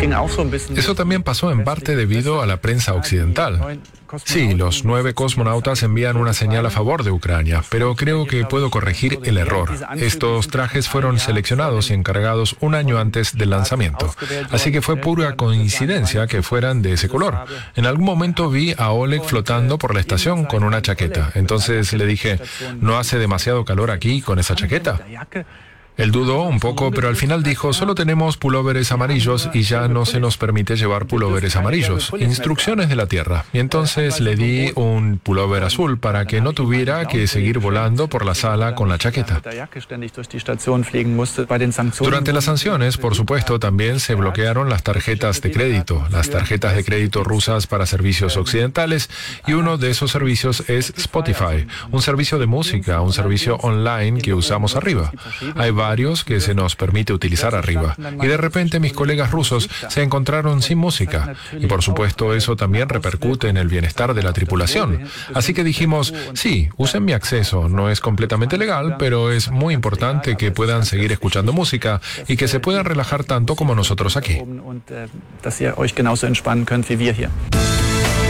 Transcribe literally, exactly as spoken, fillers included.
Eso también pasó en parte debido a la prensa occidental. Sí, los nueve cosmonautas envían una señal a favor de Ucrania, pero creo que puedo corregir el error. Estos trajes fueron seleccionados y encargados un año antes del lanzamiento. Así que fue pura coincidencia que fueran de ese color. En algún momento vi a Oleg flotando por la estación con una chaqueta. Entonces le dije, ¿no hace demasiado calor aquí con esa chaqueta? Él dudó un poco, pero al final dijo, solo tenemos pulóveres amarillos y ya no se nos permite llevar pulóveres amarillos. Instrucciones de la Tierra. Y entonces le di un pulóver azul para que no tuviera que seguir volando por la sala con la chaqueta. Durante las sanciones, por supuesto, también se bloquearon las tarjetas de crédito, las tarjetas de crédito rusas para servicios occidentales, y uno de esos servicios es Spotify, un servicio de música, un servicio online que usamos arriba. Hay varios que se nos permite utilizar arriba. Y de repente mis colegas rusos se encontraron sin música. Y por supuesto eso también repercute en el bienestar de la tripulación. Así que dijimos, sí, usen mi acceso. No es completamente legal, pero es muy importante que puedan seguir escuchando música y que se puedan relajar tanto como nosotros aquí.